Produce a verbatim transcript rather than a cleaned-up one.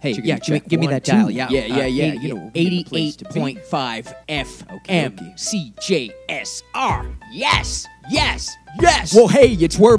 Hey, Chickadee yeah, give me, check. give me One, that two. dial. Yeah, Yeah, yeah, Uh, yeah. eighty- You know, we'll be in the place eighty-eight to be. point five F Okay, M okay. C J S R. Yes, yes, yes. Well, hey, it's where